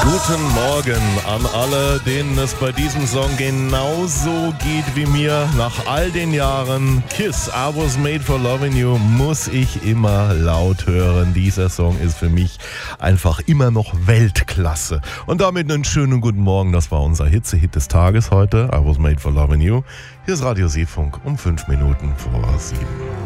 Guten Morgen an alle, denen es bei diesem Song genauso geht wie mir. Nach all den Jahren Kiss, I Was Made for Loving You, muss ich immer laut hören. Dieser Song ist für mich einfach immer noch Weltklasse. Und damit einen schönen guten Morgen. Das war unser Hitze-Hit des Tages heute. I Was Made for Loving You. Hier ist Radio Seefunk um 5 Minuten vor 7.